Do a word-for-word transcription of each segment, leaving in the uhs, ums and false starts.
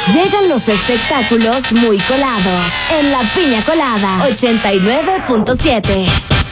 Llegan los espectáculos muy colados en La Piña Colada ochenta y nueve punto siete.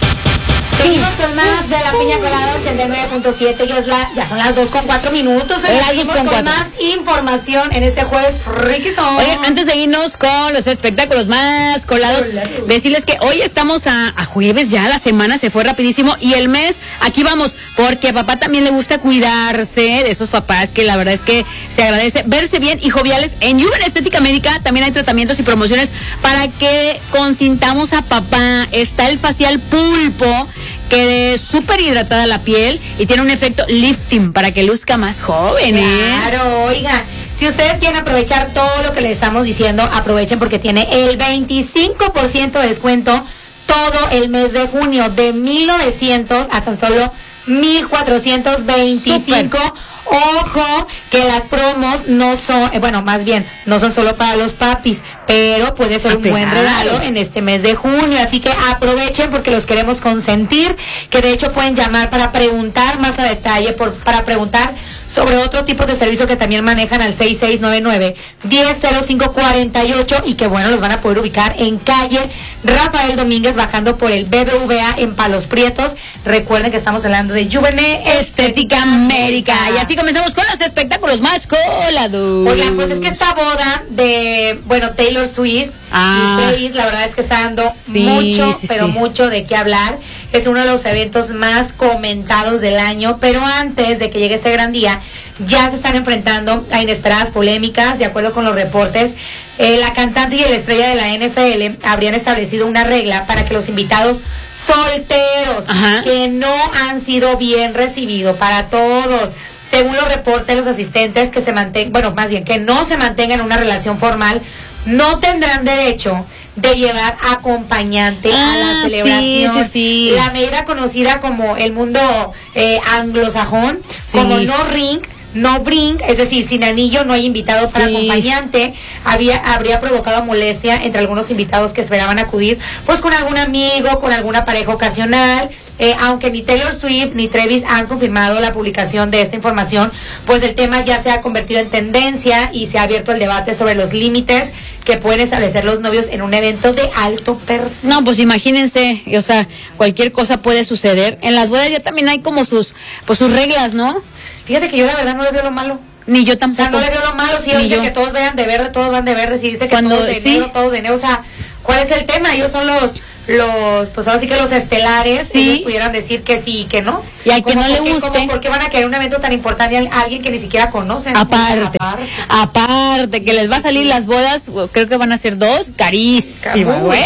Seguimos con más de La Piña Colada ochenta y nueve punto siete. Ya, es la, ya son las dos con cuatro minutos. Seguimos con, con más información en este jueves Friki Zone. Oye, antes de irnos con los espectáculos más colados, decirles que hoy estamos a, a jueves ya, la semana se fue rapidísimo y el mes, aquí vamos, porque a papá también le gusta cuidarse, de esos papás que la verdad es que se agradece verse bien y joviales. En Juven Estética Médica también hay tratamientos y promociones para que consintamos a papá. Está el facial pulpo, que es súper hidratada la piel y tiene un efecto lifting para que luzca más joven, ¿eh? Claro, oiga, si ustedes quieren aprovechar todo lo que les estamos diciendo, aprovechen porque tiene el veinticinco por ciento de descuento todo el mes de junio, de mil novecientos a tan solo mil cuatrocientos veinticinco. Super. Ojo, que las promos no son, eh, bueno, más bien, no son solo para los papis, pero puede ser ah, un claro. buen regalo en este mes de junio, así que aprovechen porque los queremos consentir, que de hecho pueden llamar para preguntar más a detalle, por, para preguntar sobre otro tipo de servicio que también manejan al seis seis nueve nueve, uno cero cero cinco cuatro ocho y que bueno, los van a poder ubicar en calle Rafael Domínguez, bajando por el B B V A en Palos Prietos. Recuerden que estamos hablando de Juven Estética Médica. Y así comenzamos con los espectáculos más colados. Oigan, pues es que esta boda de, bueno, Taylor Swift ah, y Travis, la verdad es que está dando sí, mucho, sí, pero sí. mucho de qué hablar. Es uno de los eventos más comentados del año, pero antes de que llegue ese gran día, ya se están enfrentando a inesperadas polémicas. De acuerdo con los reportes, eh, la cantante y la estrella de la N F L habrían establecido una regla para que los invitados solteros, Ajá. que no han sido bien recibidos para todos. Según los reportes, los asistentes que se mantengan, bueno, más bien que no se mantengan en una relación formal, no tendrán derecho de llevar acompañante ah, a la celebración. Sí, sí, sí. La medida conocida como el mundo eh, anglosajón, sí. como no ring, no bring, es decir, sin anillo no hay invitado para sí. acompañante, había, habría provocado molestia entre algunos invitados que esperaban acudir, pues con algún amigo, con alguna pareja ocasional. Eh, aunque ni Taylor Swift ni Travis han confirmado la publicación de esta información, pues el tema ya se ha convertido en tendencia y se ha abierto el debate sobre los límites que pueden establecer los novios en un evento de alto perfil. No, pues imagínense, o sea, cualquier cosa puede suceder. En las bodas ya también hay como sus, pues sus reglas, ¿no? Fíjate que yo la verdad no le veo lo malo. Ni yo tampoco. O sea, no le veo lo malo, si dice que todos vean de verde, todos van de verde, si dice que Cuando, todos de sí. negro, todos de negro, o sea, ¿cuál es el tema? Ellos son los... los, pues ahora sí que los estelares, sí. ellos pudieran decir que sí y que no. Y al que no le guste. ¿Por qué van a querer un evento tan importante a alguien que ni siquiera conocen? Aparte, aparte, aparte que les va a salir sí. las bodas, creo que van a ser dos, carísimas, güey.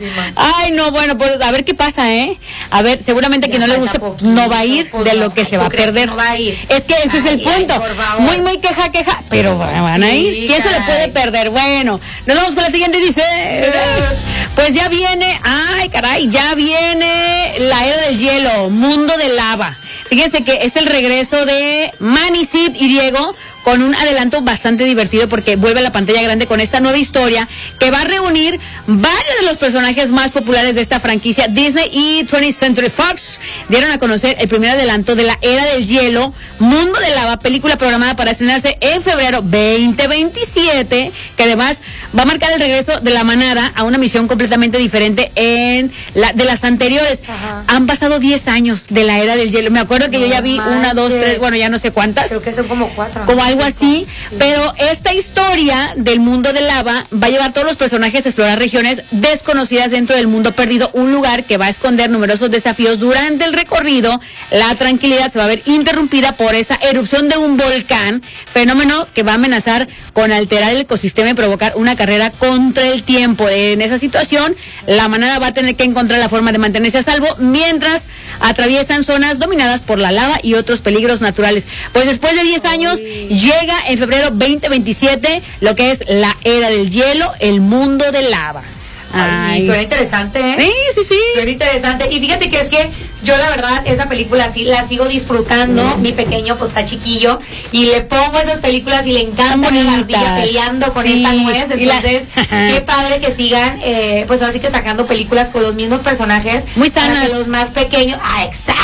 Ay, no, bueno, pues a ver qué pasa, ¿eh? A ver, seguramente ya que no le guste, poquito, no va a ir de lo que se va a perder. No va a ir? Es que ese ay, es el punto. Ay, muy, muy queja, queja, pero van a ir. Sí, ¿quién caray. se le puede perder? Bueno, nos vamos con la siguiente, dice. Pues ya viene, ay, caray, ya viene la era del hielo, mundo de lava. Fíjense que es el regreso de Manny, Sid y Diego, con un adelanto bastante divertido porque vuelve a la pantalla grande con esta nueva historia que va a reunir varios de los personajes más populares de esta franquicia. Disney y twentieth Century Fox dieron a conocer el primer adelanto de la era del hielo, mundo de lava, película programada para estrenarse en febrero veinte veintisiete, que además va a marcar el regreso de la manada a una misión completamente diferente en la de las anteriores. Ajá. Han pasado diez años de la era del hielo. Me acuerdo que no yo ya vi manches. una, dos, tres, bueno, ya no sé cuántas. Creo que son como cuatro. Como algo así, sí. pero esta historia del mundo de lava va a llevar a todos los personajes a explorar regiones desconocidas dentro del mundo perdido, un lugar que va a esconder numerosos desafíos. Durante el recorrido, la tranquilidad se va a ver interrumpida por esa erupción de un volcán, fenómeno que va a amenazar con alterar el ecosistema y provocar una carrera contra el tiempo. En esa situación, la manada va a tener que encontrar la forma de mantenerse a salvo mientras atraviesan zonas dominadas por la lava y otros peligros naturales. Pues después de diez años, llega en febrero veinte veintisiete lo que es la era del hielo, el mundo de lava. Ay, suena interesante, ¿eh? Sí, sí, sí. Suena interesante. Y fíjate que es que yo la verdad esa película sí la sigo disfrutando. Mm. Mi pequeño pues está chiquillo y le pongo esas películas y le encanta la ardilla peleando con sí. esta nuez. Entonces, la... qué padre que sigan, eh, pues ahora sí que sacando películas con los mismos personajes. Muy sanas. Para que los más pequeños, ah, exacto.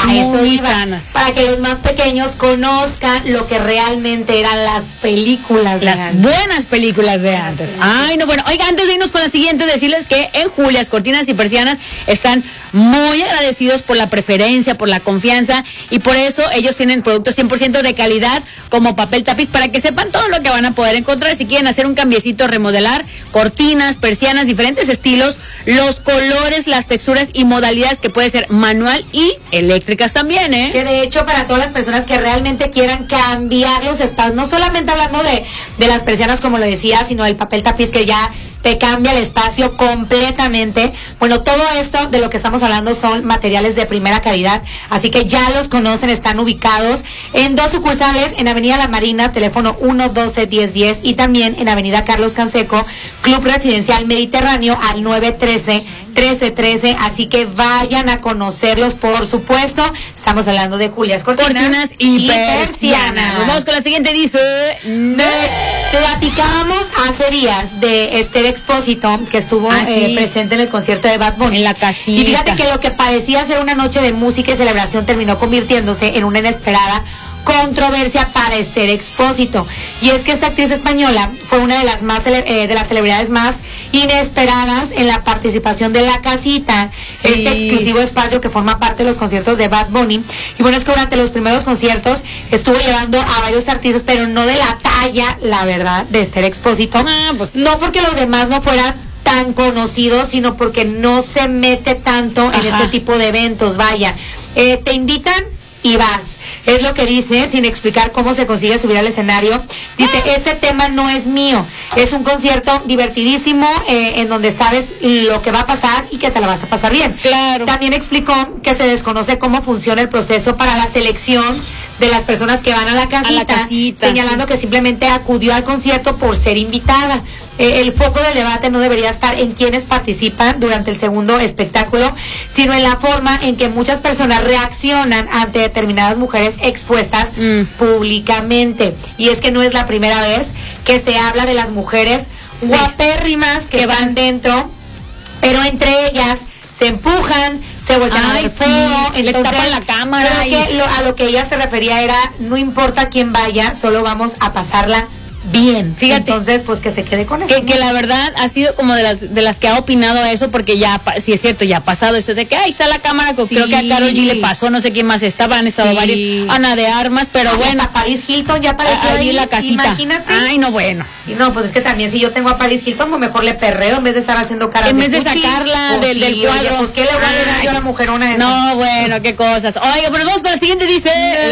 A muy eso iba, sanas. para que los más pequeños conozcan lo que realmente eran las películas de Las antes. buenas películas de Buenas antes. películas. Ay, no, bueno, oiga, antes de irnos con la siguiente, decirles que en Julias, Cortinas y Persianas están muy agradecidos por la preferencia, por la confianza, y por eso ellos tienen productos cien por ciento de calidad como papel tapiz, para que sepan todo lo que van a poder encontrar. Si quieren hacer un cambiecito, remodelar, cortinas, persianas, diferentes estilos, los colores, las texturas y modalidades, que puede ser manual y eléctricas también, ¿eh? Que de hecho, para todas las personas que realmente quieran cambiar los espacios, no solamente hablando de, de las persianas, como lo decía, sino el papel tapiz, que ya te cambia el espacio completamente. Bueno, todo esto de lo que estamos hablando son materiales de primera calidad, así que ya los conocen, están ubicados en dos sucursales, en Avenida La Marina, teléfono uno doce diez diez, y también en Avenida Carlos Canseco, Club Residencial Mediterráneo, al nueve trece trece trece, así que vayan a conocerlos, por supuesto. Estamos hablando de Julias Cortinas, Cortinas y, y persianas. persianas. Nos vamos con la siguiente, dice Next. Platicábamos hace días de Esther Expósito, que estuvo ah, eh, sí. presente en el concierto de Bad Bunny. En la casita. Y fíjate que lo que parecía ser una noche de música y celebración terminó convirtiéndose en una inesperada controversia para Esther Expósito. Y es que esta actriz española fue una de las más eh, de las celebridades más inesperadas en la participación de La Casita, sí. este exclusivo espacio que forma parte de los conciertos de Bad Bunny. Y bueno, es que durante los primeros conciertos estuvo llevando a varios artistas, pero no de la talla, la verdad, de Esther Expósito. Ah, pues. No porque los demás no fueran tan conocidos, sino porque no se mete tanto en Ajá. este tipo de eventos. Vaya, eh, te invitan y vas. Es lo que dice, sin explicar cómo se consigue subir al escenario. Dice, ese tema no es mío. Es un concierto divertidísimo, eh, en donde sabes lo que va a pasar y que te la vas a pasar bien. Claro. También explicó que se desconoce cómo funciona el proceso para la selección de las personas que van a la casita, a la casita señalando sí. que simplemente acudió al concierto por ser invitada. Eh, el foco del debate no debería estar en quienes participan durante el segundo espectáculo, sino en la forma en que muchas personas reaccionan ante determinadas mujeres expuestas mm. públicamente. Y es que no es la primera vez que se habla de las mujeres sí. guapérrimas que, que van, van dentro, pero entre ellas se empujan, se voltean a ver feo, sí, le tapan la cámara. Creo y... que lo, a lo que ella se refería era, no importa quién vaya, solo vamos a pasarla bien. Fíjate, entonces pues que se quede con eso. Que, que la verdad ha sido como de las de las que ha opinado eso, porque ya, sí es cierto, ya ha pasado eso de que ahí está la cámara, sí. creo que a Karol G le pasó, no sé quién más estaba, han estado sí. varios, Ana de Armas, pero ah, bueno. A Paris Hilton ya apareció ahí en la casita. Imagínate. Ay, no, bueno. Sí, no, pues es que también si yo tengo a Paris Hilton, pues mejor le perreo en vez de estar haciendo caras en de vez de Pucci, sacarla pues del, sí, del cuadro. Oye, pues qué le voy a dar yo a la mujerona esa. No, bueno, qué cosas. Oiga, pero vamos con la siguiente, dice.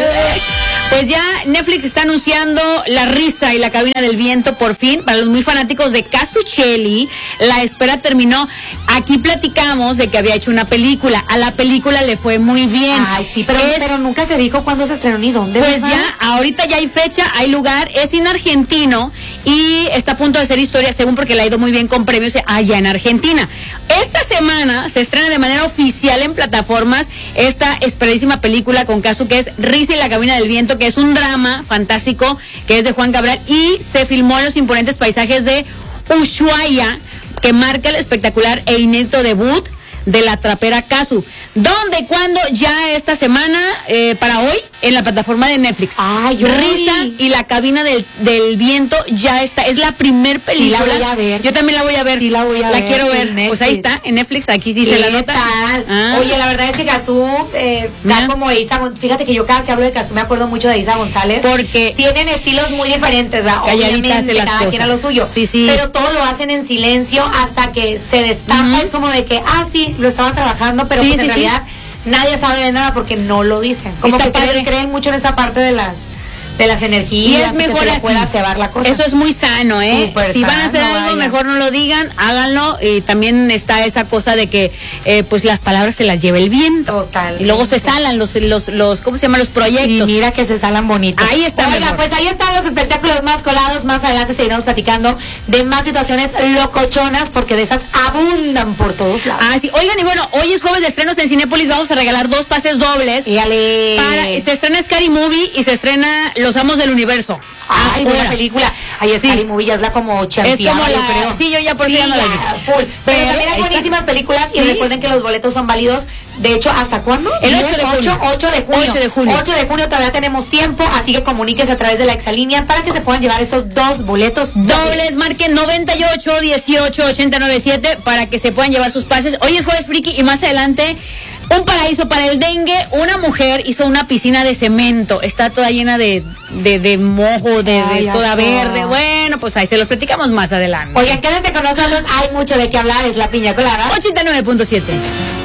Pues ya Netflix está anunciando La Risa y la Cabina del Viento, por fin, para los muy fanáticos de Casuccelli. La espera terminó. Aquí platicamos de que había hecho una película. A la película le fue muy bien. Ay, sí, pero, es, pero nunca se dijo cuándo se estrenó ni dónde. Pues ¿verdad? ya, ahorita ya hay fecha, hay lugar, es en argentino y está a punto de ser historia, según porque le ha ido muy bien con premios allá en Argentina. Esta semana se estrena de manera oficial en plataformas esta esperadísima película con Casu, que es Risa y la Cabina del Viento, que es un drama fantástico, que es de Juan Cabral, y se filmó en los imponentes paisajes de Ushuaia, que marca el espectacular e inédito debut de la trapera Casu. ¿Dónde y cuándo? Ya esta semana, eh, para hoy, en la plataforma de Netflix. Ay, yo Risa y la Cabina del, del Viento ya está. Es la primer película. Sí, la voy a ver. Yo también la voy a ver. Sí, la voy a la ver. quiero ver. Pues ahí está, en Netflix, aquí dice la nota. Tal? Ah. Oye, la verdad es que Casu, eh, tal como Isa, fíjate que yo cada que hablo de Casu me acuerdo mucho de Isa González. Porque tienen estilos muy diferentes, ¿verdad? Calladitas Obviamente, las cada cosas. quien a lo suyo. Sí, sí. Pero todo lo hacen en silencio hasta que se destapa. Uh-huh. Es como de que, ah, sí, lo estaba trabajando, pero sí, pues sí, en sí. realidad nadie sabe de nada porque no lo dicen. Como Está que creen, creen mucho en esta parte de las de las energías, y es mejor que se así. pueda cebar la cosa. Eso es muy sano, ¿eh? Super si van a hacer sano, algo, vaya. mejor no lo digan, háganlo. Y también está esa cosa de que eh, pues las palabras se las lleva el viento. Total. Y luego se salan los, los, los, ¿cómo se llaman? Los proyectos. Y mira que se salan bonitos. Ahí está. Oiga, mejor. pues ahí están los espectáculos más colados. Más adelante seguiremos platicando de más situaciones locochonas, porque de esas abundan por todos lados. Ah, sí. Oigan, y bueno, hoy es jueves de estrenos en Cinépolis. Vamos a regalar dos pases dobles. Yale. Para, se estrena Scary Movie y se estrena Los Amos del Universo. Ay, buena película. Ahí es Scary Movie, ya es la como champion, como la, yo creo. Sí, yo ya por sí, ya no la vi. Full. Pero también hay buenísimas películas y recuerden que los boletos son válidos. De hecho, ¿hasta cuándo? El ocho de junio. ocho de junio. ocho de junio. ocho de junio todavía tenemos tiempo, así que comuníquese a través de la exalínea para que se puedan llevar estos dos boletos dobles. Dobles, marquen noventa y ocho, dieciocho, ochenta noventa y siete para que se puedan llevar sus pases. Hoy es Jueves Friki y más adelante un paraíso para el dengue. Una mujer hizo una piscina de cemento. Está toda llena de, de, de mojo, de, Ay, de toda verde. Bueno, pues ahí se los platicamos más adelante. Oigan, quédense con nosotros. Hay mucho de qué hablar. Es La Piña Colada. ochenta y nueve punto siete.